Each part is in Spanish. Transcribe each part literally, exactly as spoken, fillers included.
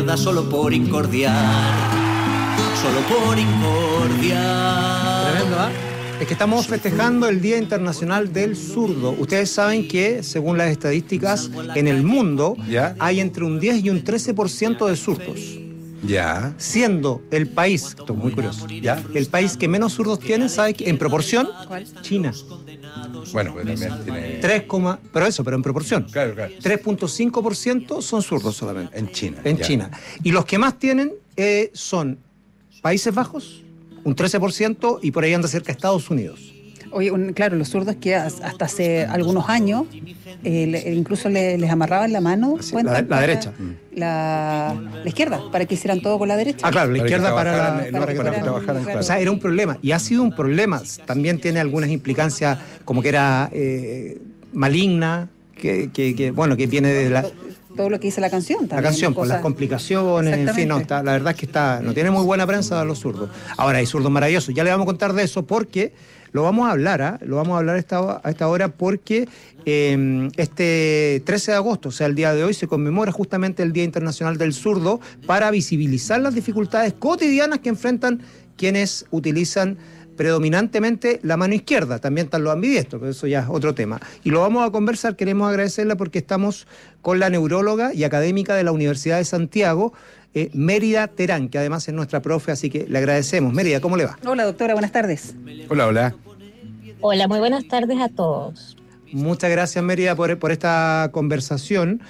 Solo por incordiar, solo por incordiar. Tremendo, ¿ah? Es que estamos festejando el Día Internacional del Zurdo. Ustedes saben que, según las estadísticas, en el mundo ¿Ya? hay entre un diez y un trece por ciento de zurdos. Ya. Siendo el país, esto es muy curioso, ¿Ya? el país que menos zurdos tiene, ¿sabe qué? En proporción? ¿Cuál? China. Bueno, pero también tiene... tres, pero eso, pero en proporción. Claro, claro. tres punto cinco por ciento son zurdos solamente. En China. En ya. China. Y los que más tienen eh, son Países Bajos, un trece por ciento, y por ahí anda cerca Estados Unidos. Oye, un, claro, los zurdos que hasta hace algunos años eh, le, incluso le, les amarraban la mano. Así, la, la para, derecha. La, la izquierda, para que hicieran todo con la derecha. Ah, claro, la Para izquierda que para, la, trabajaran, para, para para que trabajaran, claro. O sea, era un problema. Y ha sido un problema. También tiene algunas implicancias, como que era eh, maligna, que, que, que, bueno, que viene de la... Todo lo que dice la canción también. La canción, por cosas... las complicaciones, en fin, no, está, la verdad es que está, no tiene muy buena prensa a los zurdos. Ahora, hay zurdos maravillosos, ya le vamos a contar de eso porque lo vamos a hablar, ¿eh? Lo vamos a hablar a esta, a esta hora porque eh, este trece de agosto, o sea, el día de hoy, se conmemora justamente el Día Internacional del Zurdo para visibilizar las dificultades cotidianas que enfrentan quienes utilizan predominantemente la mano izquierda. También están los ambidiestros, pero eso ya es otro tema. Y lo vamos a conversar, queremos agradecerla porque estamos con la neuróloga y académica de la Universidad de Santiago, eh, Mérida Terán, que además es nuestra profe, así que le agradecemos. Mérida, ¿cómo le va? Hola, doctora, buenas tardes. Hola, hola. Hola, muy buenas tardes a todos. Muchas gracias, Mérida, por, por esta conversación.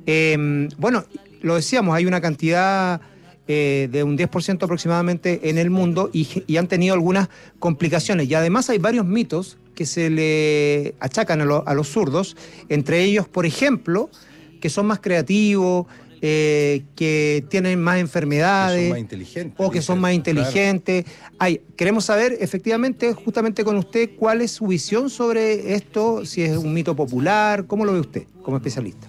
Eh, bueno, lo decíamos, hay una cantidad... Eh, de un diez por ciento aproximadamente en el mundo y, y han tenido algunas complicaciones. Y además hay varios mitos que se le achacan a, lo, a los zurdos, entre ellos, por ejemplo, que son más creativos, eh, que tienen más enfermedades. Que son más inteligentes. O que son más inteligentes. Claro. Hay, queremos saber, efectivamente, justamente con usted, cuál es su visión sobre esto, si es un mito popular, ¿cómo lo ve usted como especialista?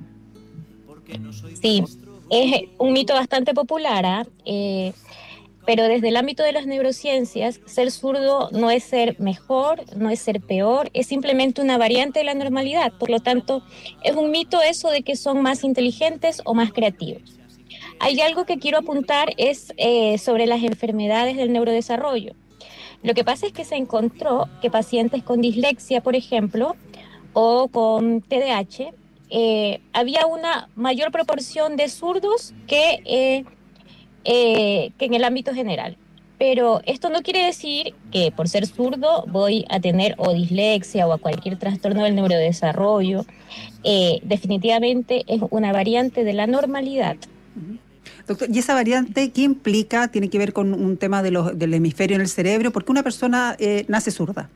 Sí. Es un mito bastante popular, ¿eh? Eh, pero desde el ámbito de las neurociencias, ser zurdo no es ser mejor, no es ser peor, es simplemente una variante de la normalidad. Por lo tanto, es un mito eso de que son más inteligentes o más creativos. Hay algo que quiero apuntar, es eh, sobre las enfermedades del neurodesarrollo. Lo que pasa es que se encontró que pacientes con dislexia, por ejemplo, o con T D A H, Eh, había una mayor proporción de zurdos que, eh, eh, que en el ámbito general. Pero esto no quiere decir que por ser zurdo voy a tener o dislexia o a cualquier trastorno del neurodesarrollo. Eh, definitivamente es una variante de la normalidad. Doctor, ¿y esa variante qué implica? ¿Tiene que ver con un tema de los, del hemisferio en el cerebro? ¿Por qué una persona eh, nace zurda?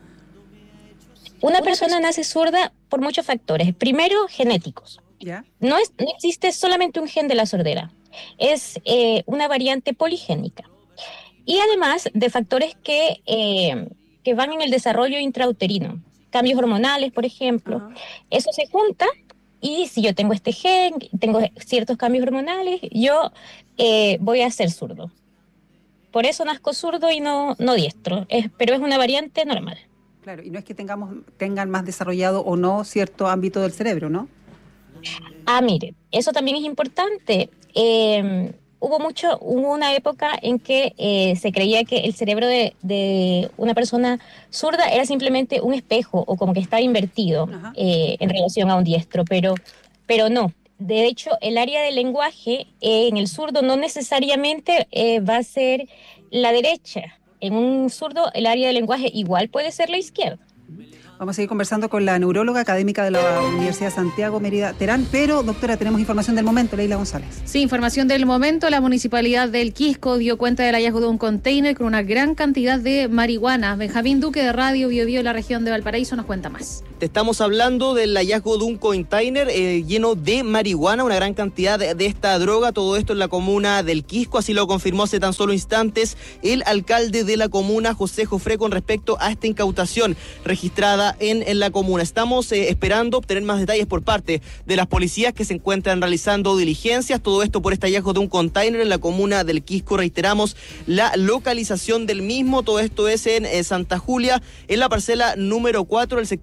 Una persona nace zurda por muchos factores. Primero, genéticos. ¿Ya? No, es, no existe solamente un gen de la sordera. Es eh, una variante poligénica. Y además de factores que, eh, que van en el desarrollo intrauterino. Cambios hormonales, por ejemplo. Uh-huh. Eso se junta y si yo tengo este gen, tengo ciertos cambios hormonales, yo eh, voy a ser zurdo. Por eso nazco zurdo y no, no diestro. Es, pero es una variante normal. Claro, y no es que tengamos tengan más desarrollado o no cierto ámbito del cerebro, ¿no? Ah, mire, eso también es importante. Eh, hubo mucho, hubo una época en que eh, se creía que el cerebro de, de una persona zurda era simplemente un espejo o como que estaba invertido eh, en relación a un diestro, pero, pero no. De hecho, el área del lenguaje eh, en el zurdo no necesariamente eh, va a ser la derecha. En un zurdo, el área del lenguaje igual puede ser la izquierda. Vamos a seguir conversando con la neuróloga académica de la Universidad de Santiago, Mérida Terán, pero, doctora, tenemos información del momento, Leila González. Sí, información del momento. La Municipalidad del Quisco dio cuenta del hallazgo de un container con una gran cantidad de marihuana. Benjamín Duque, de Radio Bio Bio, la región de Valparaíso, nos cuenta más. Te estamos hablando del hallazgo de un container eh, lleno de marihuana, una gran cantidad de, de esta droga, todo esto en la comuna del Quisco, así lo confirmó hace tan solo instantes el alcalde de la comuna, José Jofré, con respecto a esta incautación registrada En, en la comuna. Estamos eh, esperando obtener más detalles por parte de las policías que se encuentran realizando diligencias, todo esto por este hallazgo de un container en la comuna del Quisco. Reiteramos la localización del mismo, todo esto es en eh, Santa Julia, en la parcela número cuatro, el sector Guay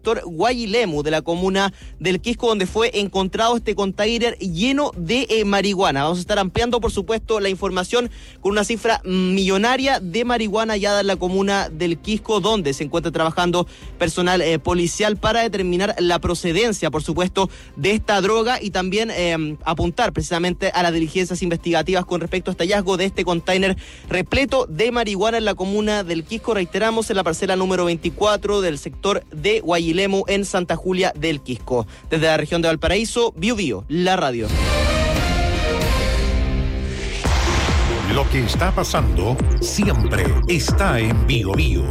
Guayilemu, de la comuna del Quisco, donde fue encontrado este container lleno de eh, marihuana. Vamos a estar ampliando, por supuesto, la información con una cifra millonaria de marihuana hallada en la comuna del Quisco, donde se encuentra trabajando personal eh, policial para determinar la procedencia, por supuesto, de esta droga y también eh, apuntar precisamente a las diligencias investigativas con respecto a este hallazgo de este container repleto de marihuana en la comuna del Quisco, reiteramos, en la parcela número veinticuatro del sector de Guayilemu en Santa Julia del Quisco. Desde la región de Valparaíso, Bio Bio, la radio. Lo que está pasando siempre está en Bio Bio.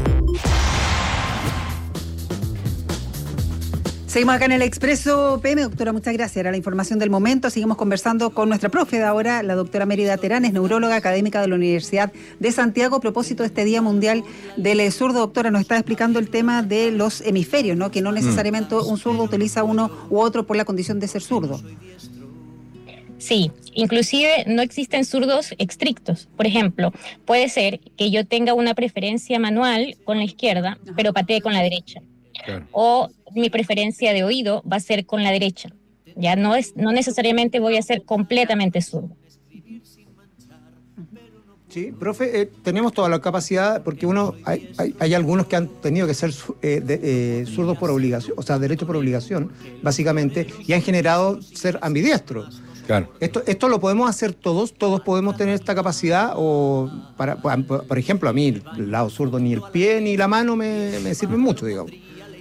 Seguimos acá en el Expreso P M. Doctora, muchas gracias. Era la información del momento. Seguimos conversando con nuestra profe de ahora, la doctora Mérida Terán, es neuróloga académica de la Universidad de Santiago, a propósito de este Día Mundial del Zurdo. Doctora, nos está explicando el tema de los hemisferios, ¿no? Que no necesariamente un zurdo utiliza uno u otro por la condición de ser zurdo. Sí, inclusive no existen zurdos estrictos. Por ejemplo, puede ser que yo tenga una preferencia manual con la izquierda, pero patee con la derecha. Claro. O mi preferencia de oído va a ser con la derecha. Ya no es, no necesariamente voy a ser completamente zurdo. Sí, profe, eh, tenemos toda la capacidad, porque uno hay, hay, hay algunos que han tenido que ser eh, de, eh, zurdos por obligación, o sea, derechos por obligación, básicamente, y han generado ser ambidiestros. Claro. Esto, esto lo podemos hacer todos, todos podemos tener esta capacidad, o para, por, por ejemplo, a mí el lado zurdo ni el pie ni la mano me, me sirven mucho, digamos.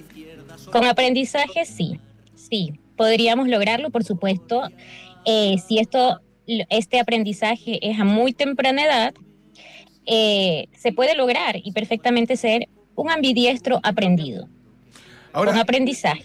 Con aprendizaje, sí, sí, podríamos lograrlo, por supuesto. Eh, si esto, este aprendizaje es a muy temprana edad, eh, se puede lograr y perfectamente ser un ambidiestro aprendido. Ahora, con aprendizaje.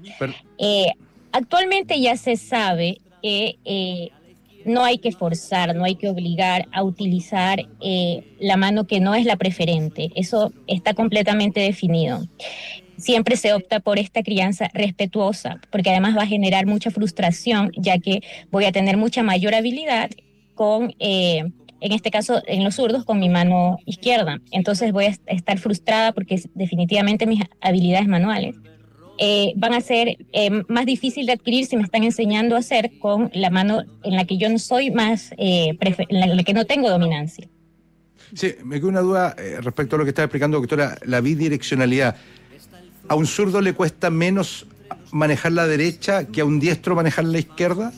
Eh, actualmente ya se sabe que eh, no hay que forzar, no hay que obligar a utilizar eh, la mano que no es la preferente. Eso está completamente definido. Siempre se opta por esta crianza respetuosa, porque además va a generar mucha frustración, ya que voy a tener mucha mayor habilidad con, eh, en este caso, en los zurdos, con mi mano izquierda. Entonces voy a estar frustrada porque definitivamente mis habilidades manuales eh, van a ser eh, más difícil de adquirir si me están enseñando a hacer con la mano en la que yo no soy más, eh, prefer- en la que no tengo dominancia. Sí, me queda una duda eh, respecto a lo que estaba explicando, doctora, la bidireccionalidad. ¿A un zurdo le cuesta menos manejar la derecha que a un diestro manejar la izquierda?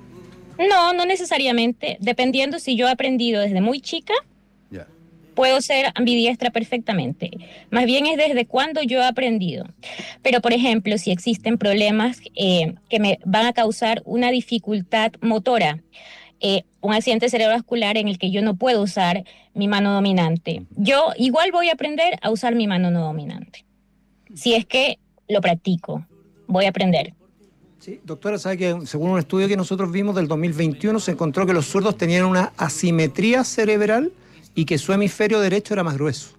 No, no necesariamente. Dependiendo si yo he aprendido desde muy chica, yeah. puedo ser ambidiestra perfectamente. Más bien es desde cuándo yo he aprendido. Pero, por ejemplo, si existen problemas eh, que me van a causar una dificultad motora, eh, un accidente cerebrovascular en el que yo no puedo usar mi mano dominante, yo igual voy a aprender a usar mi mano no dominante. Si es que lo practico, voy a aprender. Sí, doctora, sabe que según un estudio que nosotros vimos del dos mil veintiuno se encontró que los zurdos tenían una asimetría cerebral y que su hemisferio derecho era más grueso.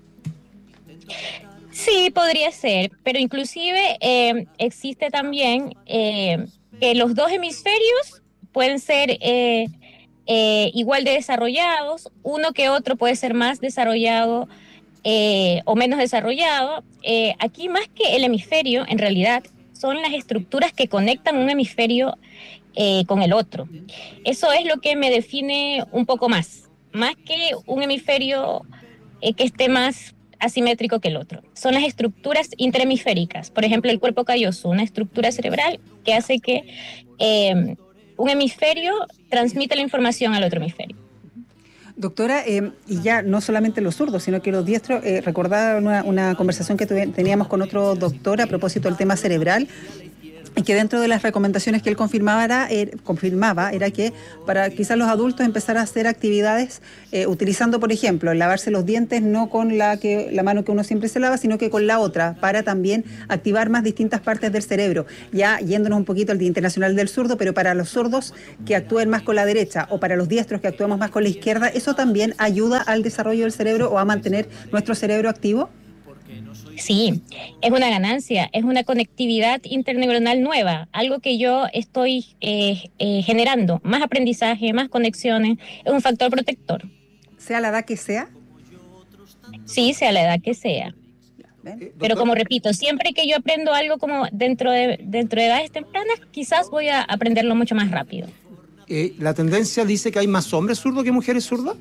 Sí, podría ser, pero inclusive eh, existe también eh, que los dos hemisferios pueden ser eh, eh, igual de desarrollados, uno que otro puede ser más desarrollado Eh, o menos desarrollado. Eh, aquí más que el hemisferio, en realidad, son las estructuras que conectan un hemisferio eh, con el otro. Eso es lo que me define un poco más, más que un hemisferio eh, que esté más asimétrico que el otro. Son las estructuras interhemisféricas. Por ejemplo, el cuerpo calloso, una estructura cerebral que hace que eh, un hemisferio transmita la información al otro hemisferio. Doctora, eh, y ya no solamente los zurdos, sino que los diestros, eh, recordaba una, una conversación que tuve, teníamos con otro doctor a propósito del tema cerebral, y que dentro de las recomendaciones que él confirmaba era, eh, confirmaba era que para quizás los adultos empezar a hacer actividades eh, utilizando, por ejemplo, lavarse los dientes no con la, que, la mano que uno siempre se lava, sino que con la otra, para también activar más distintas partes del cerebro. Ya yéndonos un poquito al Día Internacional del Zurdo, pero para los zurdos que actúen más con la derecha o para los diestros que actuemos más con la izquierda, ¿eso también ayuda al desarrollo del cerebro o a mantener nuestro cerebro activo? Sí, es una ganancia, es una conectividad interneuronal nueva, algo que yo estoy eh, eh, generando, más aprendizaje, más conexiones, es un factor protector. ¿Sea la edad que sea? Sí, sea la edad que sea. Eh, Pero como repito, siempre que yo aprendo algo como dentro de, dentro de edades tempranas, quizás voy a aprenderlo mucho más rápido. Eh, ¿La tendencia dice que hay más hombres zurdos que mujeres zurdas?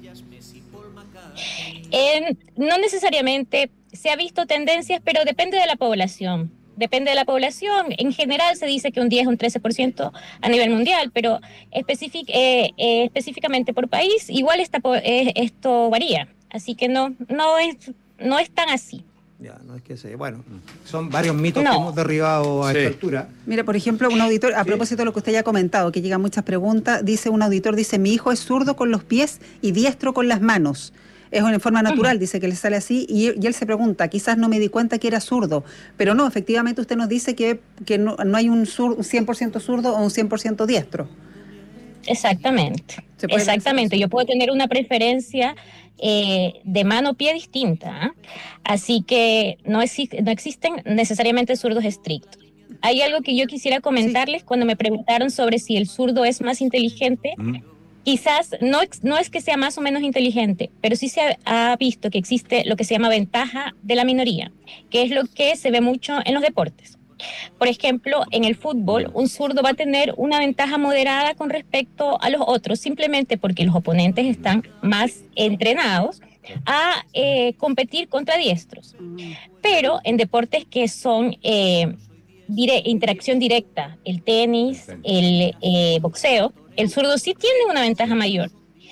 Eh, no necesariamente, se ha visto tendencias, pero depende de la población. Depende de la población. En general se dice que un diez o un trece por ciento a nivel mundial, pero específic, eh, eh, específicamente por país, igual esta, eh, esto varía. Así que no, no, es, no es tan así. Ya, no es que sé. Bueno, son varios mitos No. que hemos derribado a Sí. esta altura. Mira, por ejemplo, un auditor, a Sí. propósito de lo que usted ya ha comentado, que llegan muchas preguntas, dice un auditor, dice, mi hijo es zurdo con los pies y diestro con las manos. Es en forma natural, dice que le sale así, y, y él se pregunta, quizás no me di cuenta que era zurdo, pero no, efectivamente usted nos dice que, que no, no hay un, sur, un cien por ciento zurdo o un cien por ciento diestro. Exactamente, Se puede exactamente. Yo puedo tener una preferencia eh, de mano-pie distinta, ¿eh? Así que no, exi- no existen necesariamente zurdos estrictos. Hay algo que yo quisiera comentarles sí. Cuando me preguntaron sobre si el zurdo es más inteligente. Mm. Quizás no, no es que sea más o menos inteligente, pero sí se ha, ha visto que existe lo que se llama ventaja de la minoría, que es lo que se ve mucho en los deportes. Por ejemplo, en el fútbol, un zurdo va a tener una ventaja moderada con respecto a los otros, simplemente porque los oponentes están más entrenados a eh, competir contra diestros. Pero en deportes que son eh, dire- interacción directa, el tenis, el eh, boxeo, el zurdo sí tiene una ventaja mayor.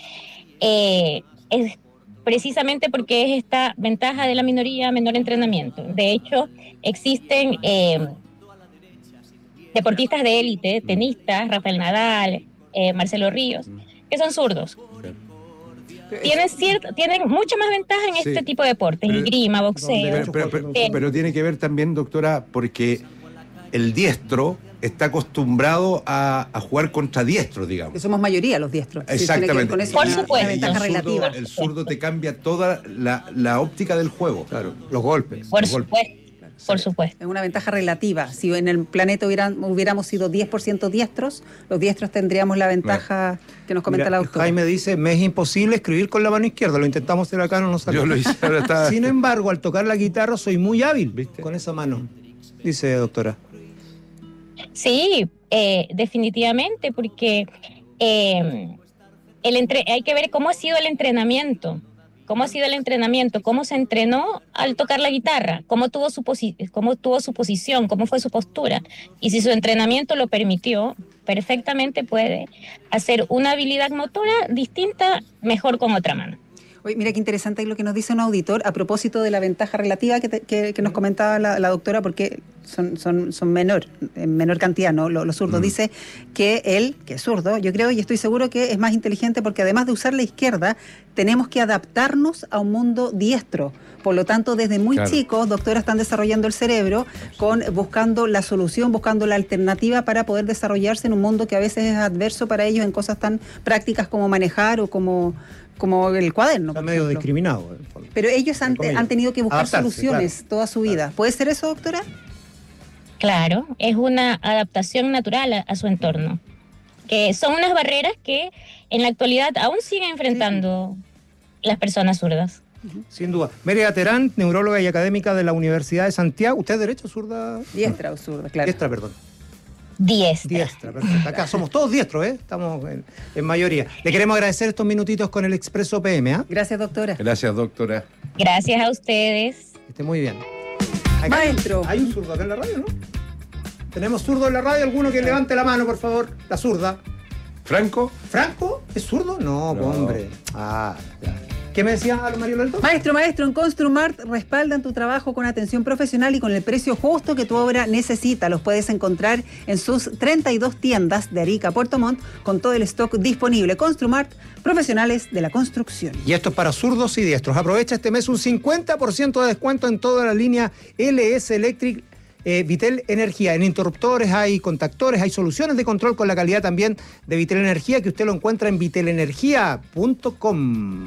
Eh, es precisamente porque es esta ventaja de la minoría, menor entrenamiento. De hecho, existen eh, deportistas de élite, tenistas, Rafael Nadal, eh, Marcelo Ríos, que son zurdos. Tienen, cierta, tienen mucha más ventaja en sí. este tipo de deportes, en grima, boxeo. Pero, pero, pero, pero, pero tiene que ver también, doctora, porque el diestro está acostumbrado a, a jugar contra diestros, digamos. Que somos mayoría los diestros. Exactamente. Sí, con eso Por una, supuesto. Una ventaja el zurdo, relativa. El zurdo te cambia toda la, la óptica del juego. Claro, los golpes. Por los supuesto. Golpes. Por supuesto. Es una ventaja relativa. Si en el planeta hubieran, hubiéramos sido diez por ciento diestros, los diestros tendríamos la ventaja no. que nos comenta Mira, la doctora. Jaime dice, me es imposible escribir con la mano izquierda. Lo intentamos hacer acá, no nos salió. Yo lo hice, ahora está... Sin embargo, al tocar la guitarra soy muy hábil, ¿viste? Con esa mano, dice doctora. Sí, eh, definitivamente, porque eh, el entre- hay que ver cómo ha sido el entrenamiento. ¿Cómo ha sido el entrenamiento? ¿Cómo se entrenó al tocar la guitarra? ¿Cómo tuvo su, posi- cómo tuvo su posición? ¿Cómo fue su postura? Y si su entrenamiento lo permitió, perfectamente puede hacer una habilidad motora distinta, mejor con otra mano. Oye, mira qué interesante lo que nos dice un auditor a propósito de la ventaja relativa que, te, que, que nos comentaba la, la doctora, porque son, son, son menor, en menor cantidad, ¿no? Los, los zurdos. Mm. Dice que él, que es zurdo, yo creo y estoy seguro que es más inteligente porque además de usar la izquierda, tenemos que adaptarnos a un mundo diestro. Por lo tanto, desde muy claro. chicos, doctoras están desarrollando el cerebro, con buscando la solución, buscando la alternativa para poder desarrollarse en un mundo que a veces es adverso para ellos en cosas tan prácticas como manejar o como... como el cuaderno. Está medio discriminado. Pero ellos han, han tenido que buscar Adaptarse, soluciones claro. toda su vida. Claro. ¿Puede ser eso, doctora? Claro, es una adaptación natural a, a su entorno. Que son unas barreras que en la actualidad aún siguen enfrentando sí. las personas zurdas. Sin duda. Mérida Terán, neuróloga y académica de la Universidad de Santiago. ¿Usted es derecha o zurda? Diestra o zurda, claro. Diestra, perdón. Diestra. Diestra, perfecto. Acá somos todos diestros, ¿eh? Estamos en, en mayoría. Le queremos agradecer estos minutitos con el Expreso P M, ¿ah? ¿eh? Gracias, doctora. Gracias, doctora. Gracias a ustedes. Que esté muy bien. Acá Maestro. Hay un zurdo acá en la radio, ¿no? ¿Tenemos zurdo en la radio? ¿Alguno que levante la mano, por favor? La zurda. ¿Franco? ¿Franco? ¿Es zurdo? No, no. hombre. Ah, ya. ¿Qué me decía Mario Lento? Maestro, maestro, en Construmart respaldan tu trabajo con atención profesional y con el precio justo que tu obra necesita. Los puedes encontrar en sus treinta y dos tiendas de Arica a Puerto Montt con todo el stock disponible. Construmart, profesionales de la construcción. Y esto es para zurdos y diestros. Aprovecha este mes un cincuenta por ciento de descuento en toda la línea L S Electric Eh, Vitel Energía. En interruptores hay contactores, hay soluciones de control con la calidad también de Vitel Energía, que usted lo encuentra en vitel energía punto com.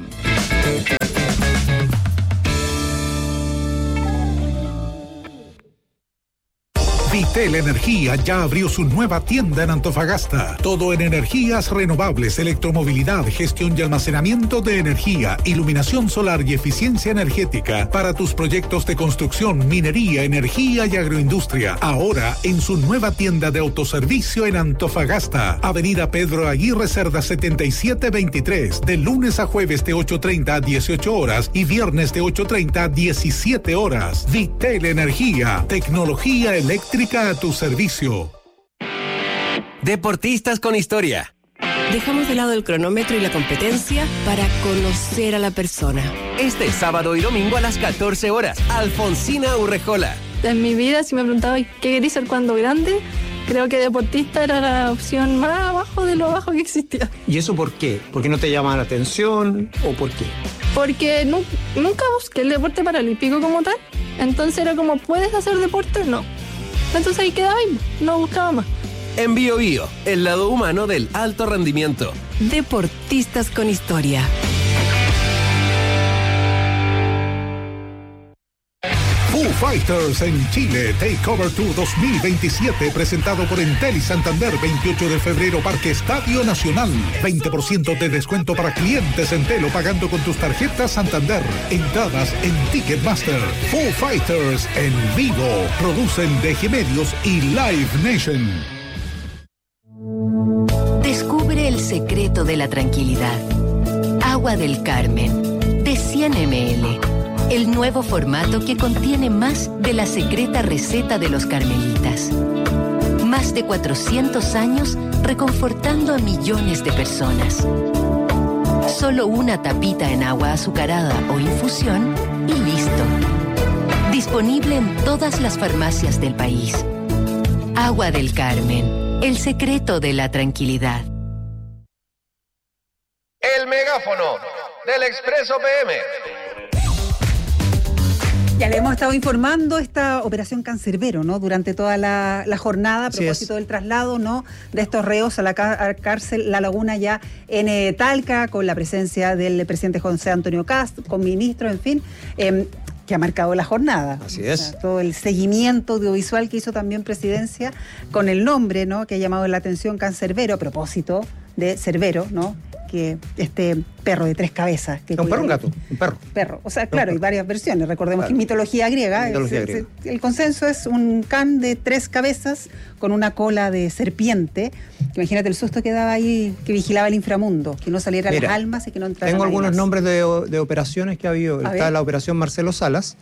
Vitel Energía ya abrió su nueva tienda en Antofagasta. Todo en energías renovables, electromovilidad, gestión y almacenamiento de energía, iluminación solar y eficiencia energética para tus proyectos de construcción, minería, energía y agroindustria. Ahora en su nueva tienda de autoservicio en Antofagasta. Avenida Pedro Aguirre Cerda setenta y siete veintitrés. De lunes a jueves de ocho treinta a dieciocho horas y viernes de ocho treinta a diecisiete horas. Vitel Energía. Tecnología eléctrica a tu servicio. Deportistas con historia. Dejamos de lado el cronómetro y la competencia para conocer a la persona. Este sábado y domingo a las catorce horas, Alfonsina Urrejola. En mi vida, si me preguntaba qué quería ser cuando grande, creo que deportista era la opción más abajo de lo abajo que existía. ¿Y eso por qué? ¿Por qué no te llama la atención o por qué? Porque nu- nunca busqué el deporte paralímpico como tal. Entonces era como, ¿puedes hacer deporte? No. Entonces ahí quedaba ahí, no buscaba más. En Bio Bio, el lado humano del alto rendimiento. Deportistas con historia. Foo Fighters en Chile, Takeover Tour dos mil veintisiete, presentado por Entel y Santander, veintiocho de febrero, Parque Estadio Nacional. veinte por ciento de descuento para clientes Entel o pagando con tus tarjetas Santander. Entradas en Ticketmaster. Foo Fighters en vivo. Producen D G Medios y Live Nation. Descubre el secreto de la tranquilidad. Agua del Carmen, de cien mililitros. El nuevo formato que contiene más de la secreta receta de los carmelitas. Más de cuatrocientos años reconfortando a millones de personas. Solo una tapita en agua azucarada o infusión y listo. Disponible en todas las farmacias del país. Agua del Carmen, el secreto de la tranquilidad. El megáfono del Expreso P M. Ya le hemos estado informando esta operación Cancerbero, ¿no? Durante toda la, la jornada, a propósito del traslado, ¿no? De estos reos a la ca- a cárcel La Laguna ya en eh, Talca, con la presencia del presidente José Antonio Kast, con ministros, en fin, eh, que ha marcado la jornada. Así es. O sea, todo el seguimiento audiovisual que hizo también Presidencia con el nombre, ¿no? Que ha llamado la atención, Cancerbero, a propósito de Cerbero, ¿no? Que este perro de tres cabezas. Que ¿Un perro o un gato? Un perro. Perro. O sea, claro, hay varias versiones. Recordemos Claro. que en mitología griega, Mitología es- griega. es- el consenso es un can de tres cabezas con una cola de serpiente. Imagínate el susto que daba ahí, que vigilaba el inframundo, que no salieran Mira, las almas y que no entraran. Tengo nadie algunos más. nombres de, de operaciones que ha habido. A Está ver. la operación Marcelo Salas.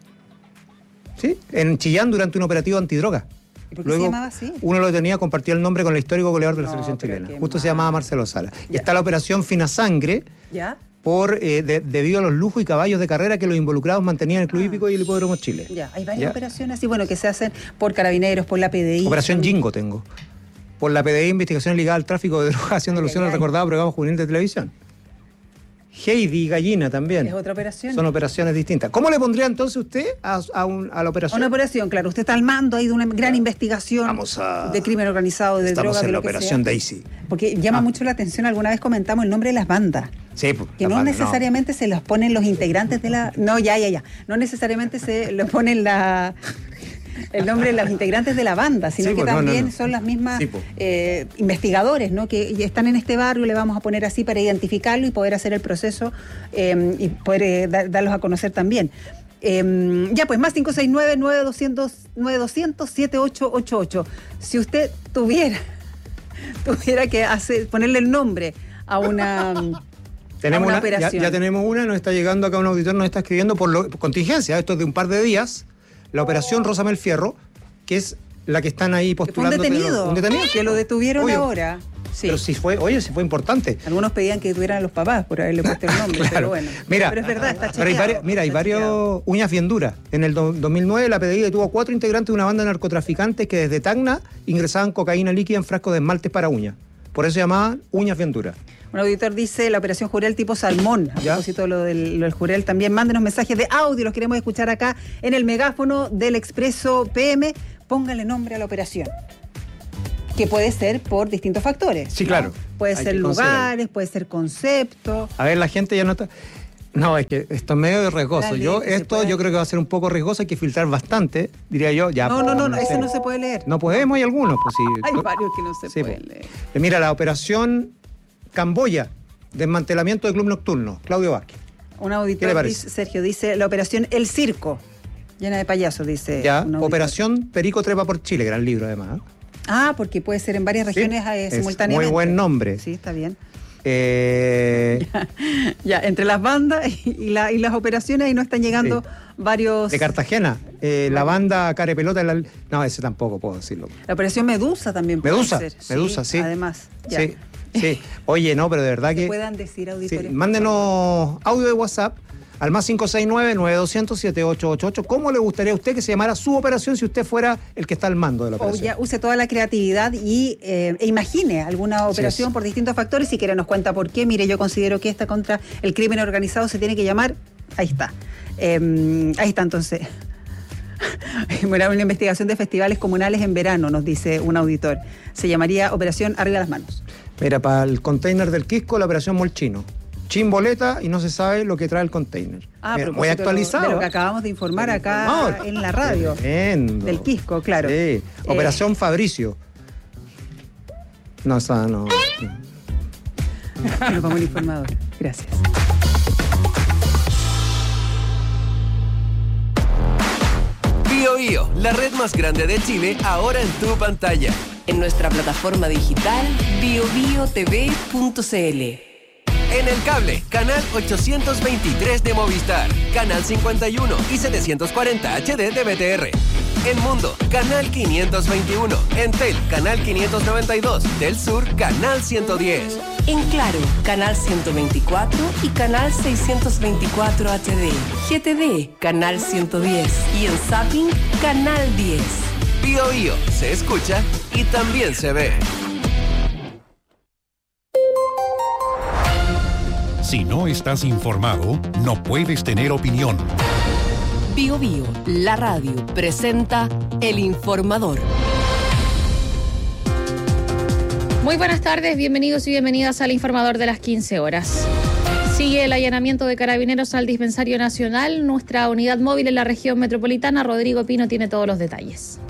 ¿Sí? En Chillán durante un operativo antidroga. ¿Y por qué se llamaba así? Uno lo tenía, compartía el nombre con el histórico goleador de la No, selección pero chilena. qué Justo se mal. llamaba Marcelo Salas. Y Ya. está la operación Fina Sangre, ¿Ya? por eh, de- debido a los lujos y caballos de carrera que los involucrados mantenían en el Club Hípico y el Hipódromo Chile. Ya, hay varias ¿Ya? operaciones, y bueno, que se hacen por carabineros, por la P D I. Operación son- Jingo tengo. Por la P D I, investigación ligada al tráfico de drogas, haciendo Ay, alusión ay, al ay. recordado programa juvenil de televisión. Heidi Gallina también. Es otra operación. Son operaciones distintas. ¿Cómo le pondría entonces usted a, a un- a la operación? Una operación, claro. Usted está al mando ahí de una gran investigación Vamos a- de crimen organizado, de Estamos droga, de en la lo que operación sea. Daisy. Porque llama Ah. mucho la atención, alguna vez comentamos el nombre de las bandas. Sí, pues, Que la no banda, necesariamente se los ponen los integrantes de la... No, ya, ya, ya. No necesariamente se los ponen la... el nombre de los integrantes de la banda, sino Sí, que pues, no, no, también no. son las mismas Sí, pues. eh, investigadores, ¿no? Que están en este barrio, le vamos a poner así para identificarlo y poder hacer el proceso eh, y poder eh, dar- darlos a conocer también. Eh, ya, pues, más cinco seis nueve, nueve dos cero cero, nueve dos cero cero, siete ocho ocho ocho. Si usted tuviera, tuviera que hacer, ponerle el nombre a una... Tenemos a una una, ya, operación. ya tenemos una, nos está llegando acá un auditor, nos está escribiendo por, lo- por contingencia, esto es de un par de días, la operación Rosamel Fierro, que es la que están ahí Que fue un postulando. detenido, un detenido. que lo detuvieron Obvio. ahora. Sí. Pero si fue, oye, si fue importante. Algunos pedían que tuvieran a los papás por haberle puesto el nombre, Claro. pero bueno. Mira, pero es verdad, está pero hay chequeado. varias- mira, hay está varios chequeado. uñas bien duras. En el do- dos mil nueve la P D I detuvo a cuatro integrantes de una banda de narcotraficantes que desde Tacna ingresaban cocaína líquida en frascos de esmaltes para uñas. Por eso se llamaban uñas bien duras. Un auditor dice la operación Jurel tipo salmón. A ¿Ya? propósito de lo del, lo del Jurel, también mándenos mensajes de audio, los queremos escuchar acá en el megáfono del Expreso P M. Póngale nombre a la operación. Que puede ser por distintos factores. Sí, claro. Puede Hay ser que considerar. lugares, puede ser conceptos. A ver, la gente ya no está. No, es que esto es medio riesgoso. Dale, Yo que se esto puede. yo creo que va a ser un poco riesgoso, hay que filtrar bastante, diría yo. Ya, No, no, no, no, sé. ese no se puede leer. No podemos, hay algunos. Pues, sí. Hay varios que no se Sí, pueden pues. leer. Eh, Mira, la operación Camboya, desmantelamiento de club nocturno, Claudio Vázquez. Un ¿Qué le auditor, parece? dice, Sergio, dice la operación El Circo, llena de payasos, dice. Ya, un auditor. operación Perico Trepa por Chile, gran libro además. ¿eh? Ah, porque puede ser en varias Sí, regiones eh, es simultáneamente. muy buen nombre. Sí, está bien. Eh, Ya, entre las bandas y, la, y las operaciones ahí no están llegando varios... de Cartagena, eh, la banda Care Pelota. La, no, ese tampoco puedo decirlo. La operación Medusa también puede Medusa, ser. Medusa, sí. Además, ya. Sí, sí. Oye, no, pero de verdad Que que... puedan decir Sí, auditores. mándenos audio de WhatsApp al más cinco seis nueve, nueve dos cero cero, siete ocho ocho ocho. ¿Cómo le gustaría a usted que se llamara su operación si usted fuera el que está al mando de la O operación? ya use toda la creatividad y eh, e imagine alguna operación es. por distintos factores. Si quiere nos cuenta por qué. Mire, yo considero que esta contra el crimen organizado se tiene que llamar. Ahí está. Eh, ahí está entonces. Bueno, una investigación de festivales comunales en verano, nos dice un auditor. Se llamaría Operación Arriba las Manos. Mira, para el container del Quisco, la operación Molchino. Chimboleta y no se sabe lo que trae el container. Ah, Mira, a muy propósito actualizado. de lo que acabamos de informar acá Informado. en la radio. Tremendo. Del Quisco, claro. Sí. Operación Fabricio. No, esa no. Nos vamos al informador. Gracias. Bio Bio, la red más grande de Chile, ahora en tu pantalla. En nuestra plataforma digital bio bio t v punto c l. En el cable, canal ochocientos veintitrés de Movistar, canal cincuenta y uno y setecientos cuarenta H D de B T R. En Mundo, canal quinientos veintiuno. En Tel, canal quinientos noventa y dos. Del Sur, canal ciento diez. En Claro, canal ciento veinticuatro y canal seiscientos veinticuatro H D. G T D, canal ciento diez. Y en Zapping, canal diez. Bio Bio, se escucha y también se ve. Si no estás informado, no puedes tener opinión. Bio Bio, la radio, presenta El Informador. Muy buenas tardes, bienvenidos y bienvenidas al Informador de las quince horas. Sigue el allanamiento de carabineros al Dispensario Nacional. Nuestra unidad móvil en la región metropolitana, Rodrigo Pino, tiene todos los detalles.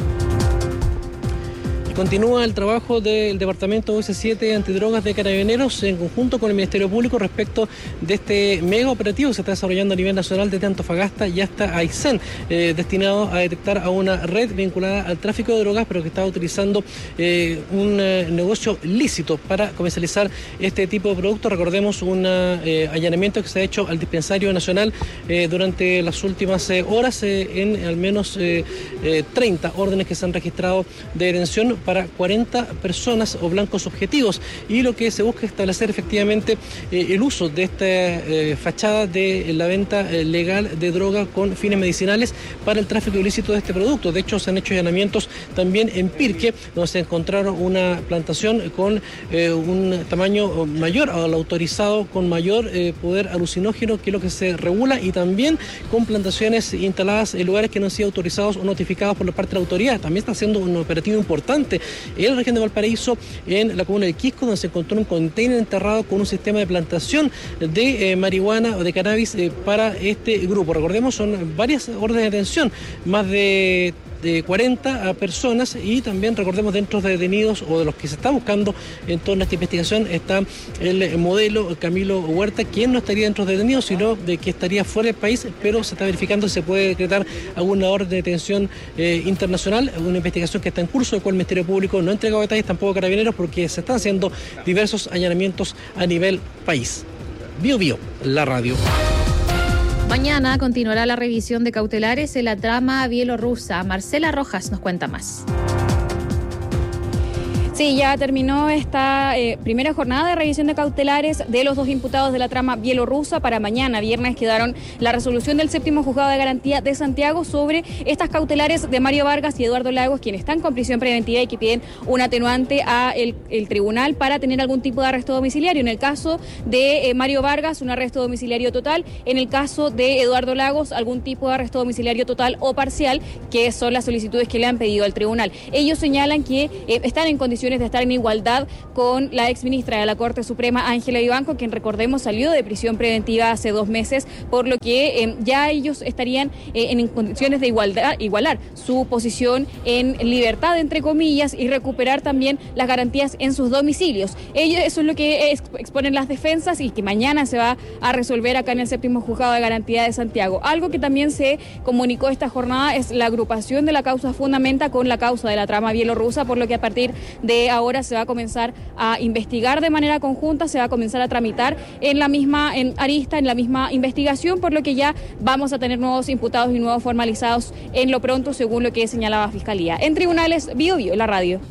Continúa el trabajo del Departamento U S siete Antidrogas de Carabineros en conjunto con el Ministerio Público respecto de este mega operativo que se está desarrollando a nivel nacional desde Antofagasta y hasta Aysén, eh, destinado a detectar a una red vinculada al tráfico de drogas, pero que estaba utilizando eh, un eh, negocio lícito para comercializar este tipo de productos. Recordemos un eh, allanamiento que se ha hecho al Dispensario Nacional eh, durante las últimas eh, horas eh, en al menos eh, eh, treinta órdenes que se han registrado de detención para cuarenta personas o blancos objetivos, y lo que se busca es establecer efectivamente eh, el uso de esta eh, fachada de la venta eh, legal de droga con fines medicinales para el tráfico ilícito de este producto. De hecho, se han hecho allanamientos también en Pirque, donde se encontraron una plantación con eh, un tamaño mayor al autorizado, con mayor eh, poder alucinógeno, que es lo que se regula, y también con plantaciones instaladas en lugares que no han sido autorizados o notificados por la parte de la autoridad. También está haciendo un operativo importante en la región de Valparaíso, en la comuna de Quisco, donde se encontró un container enterrado con un sistema de plantación de eh, marihuana o de cannabis eh, para este grupo. Recordemos, son varias órdenes de detención, más de de cuarenta personas, y también recordemos, dentro de detenidos o de los que se está buscando en toda esta investigación está el modelo Camilo Huerta, quien no estaría dentro de detenidos, sino de que estaría fuera del país, pero se está verificando si se puede decretar alguna orden de detención eh, internacional, una investigación que está en curso, de cual el Ministerio Público no ha entregado detalles, tampoco Carabineros, porque se están haciendo diversos allanamientos a nivel país. Bio Bio, la radio. Mañana continuará la revisión de cautelares en la trama bielorrusa. Marcela Rojas nos cuenta más. Sí, ya terminó esta eh, primera jornada de revisión de cautelares de los dos imputados de la trama bielorrusa. Para mañana, viernes, quedaron la resolución del séptimo juzgado de garantía de Santiago sobre estas cautelares de Mario Vargas y Eduardo Lagos, quienes están con prisión preventiva y que piden un atenuante a el, el tribunal para tener algún tipo de arresto domiciliario. En el caso de eh, Mario Vargas, un arresto domiciliario total. En el caso de Eduardo Lagos, algún tipo de arresto domiciliario total o parcial, que son las solicitudes que le han pedido al tribunal. Ellos señalan que eh, están en condiciones condiciones de estar en igualdad con la exministra de la Corte Suprema, Ángela Vivanco, quien, recordemos, salió de prisión preventiva hace dos meses, por lo que eh, ya ellos estarían eh, en condiciones de igualdad, igualar su posición en libertad, entre comillas, y recuperar también las garantías en sus domicilios. Ellos, eso es lo que exponen las defensas y que mañana se va a resolver acá en el séptimo juzgado de garantía de Santiago. Algo que también se comunicó esta jornada es la agrupación de la causa Fundamenta con la causa de la trama bielorrusa, por lo que a partir de ahora se va a comenzar a investigar de manera conjunta, se va a comenzar a tramitar en la misma en arista, en la misma investigación, por lo que ya vamos a tener nuevos imputados y nuevos formalizados en lo pronto, según lo que señalaba Fiscalía. En tribunales, Bio Bio, la radio.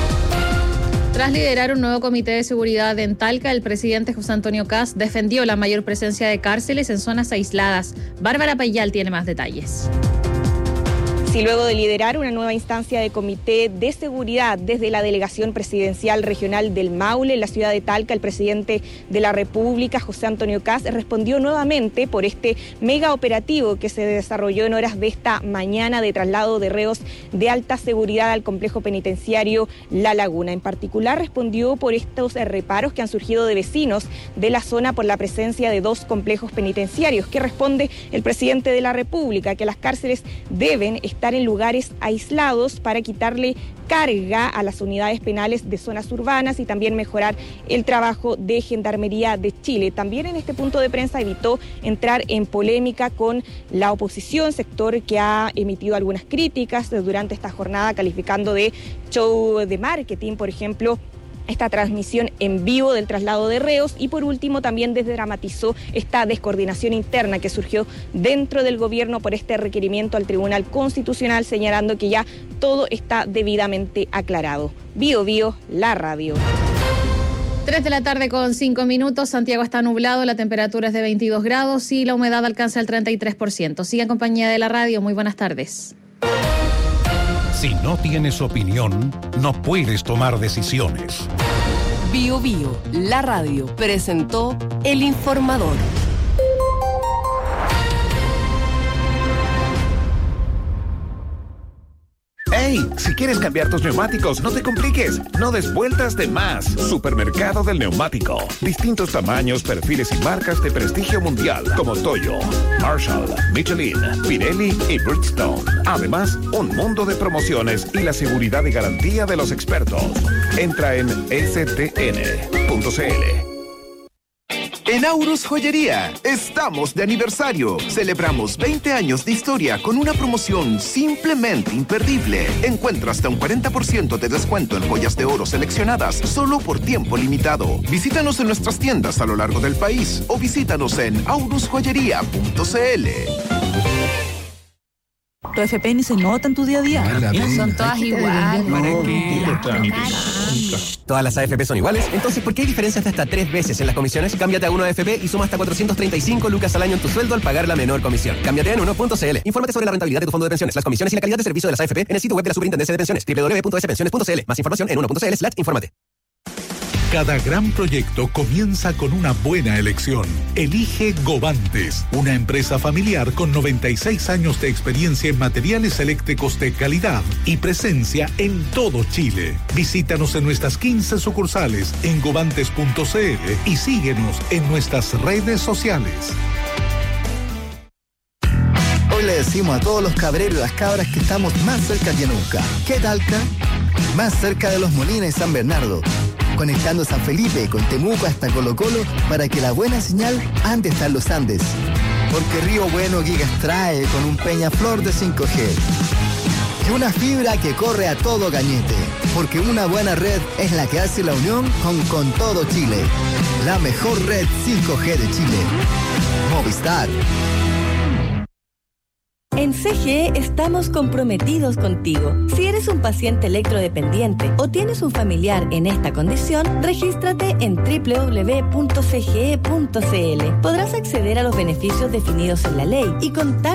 Tras liderar un nuevo comité de seguridad en Talca, el presidente José Antonio Kast defendió la mayor presencia de cárceles en zonas aisladas. Bárbara Payal tiene más detalles. Sí, luego de liderar una nueva instancia de comité de seguridad desde la Delegación Presidencial Regional del Maule, en la ciudad de Talca, el presidente de la República, José Antonio Kast, respondió nuevamente por este mega operativo que se desarrolló en horas de esta mañana de traslado de reos de alta seguridad al complejo penitenciario La Laguna. En particular, respondió por estos reparos que han surgido de vecinos de la zona por la presencia de dos complejos penitenciarios. ¿Qué responde el presidente de la República? Que las cárceles deben estar estar en lugares aislados para quitarle carga a las unidades penales de zonas urbanas y también mejorar el trabajo de Gendarmería de Chile. También en este punto de prensa evitó entrar en polémica con la oposición, sector que ha emitido algunas críticas durante esta jornada, calificando de show de marketing, por ejemplo, esta transmisión en vivo del traslado de reos, y por último también desdramatizó esta descoordinación interna que surgió dentro del gobierno por este requerimiento al Tribunal Constitucional, señalando que ya todo está debidamente aclarado. Bio Bio, la radio. tres de la tarde con cinco minutos, Santiago está nublado, la temperatura es de veintidós grados y la humedad alcanza el treinta y tres por ciento. Sigue en compañía de la radio, muy buenas tardes. Si no tienes opinión, no puedes tomar decisiones. Bio Bio, la radio, presentó El Informador. ¡Hey! Si quieres cambiar tus neumáticos, no te compliques. No des vueltas de más. Supermercado del Neumático. Distintos tamaños, perfiles y marcas de prestigio mundial como Toyo, Marshall, Michelin, Pirelli y Bridgestone. Además, un mundo de promociones y la seguridad y garantía de los expertos. Entra en ese te ene punto ce ele. En Aurus Joyería, estamos de aniversario. Celebramos veinte años de historia con una promoción simplemente imperdible. Encuentra hasta un cuarenta por ciento de descuento en joyas de oro seleccionadas solo por tiempo limitado. Visítanos en nuestras tiendas a lo largo del país o visítanos en aurus joyería punto ce ele. Tu F P ni se nota en tu día a día. Son todas iguales. Todas las A F P son iguales, entonces ¿por qué hay diferencias de hasta tres veces en las comisiones? Cámbiate a uno A F P y suma hasta cuatrocientos treinta y cinco lucas al año en tu sueldo al pagar la menor comisión. Cámbiate en uno punto ce ele. Infórmate sobre la rentabilidad de tu fondo de pensiones, las comisiones y la calidad de servicio de las A F P en el sitio web de la Superintendencia de Pensiones, doble u doble u doble u punto ese pensiones punto ce ele. Más información en uno punto ce ele slash infórmate. Cada gran proyecto comienza con una buena elección. Elige Govantes, una empresa familiar con noventa y seis años de experiencia en materiales eléctricos de calidad y presencia en todo Chile. Visítanos en nuestras quince sucursales en govantes punto ce ele y síguenos en nuestras redes sociales. Hoy le decimos a todos los cabreros y las cabras que estamos más cerca que nunca. ¿Qué Talca? Más cerca de Los Molinos y San Bernardo, conectando San Felipe con Temuco hasta Colo Colo para que la buena señal ande hasta los Andes. Porque Río Bueno Gigas trae con un Peñaflor de cinco ge. Y una fibra que corre a todo cañete. Porque una buena red es la que hace la unión con, con todo Chile. La mejor red cinco ge de Chile. Movistar. En C G E estamos comprometidos contigo. Si eres un paciente electrodependiente o tienes un familiar en esta condición, regístrate en doble u doble u doble u punto c g e punto c ele. Podrás acceder a los beneficios definidos en la ley y contar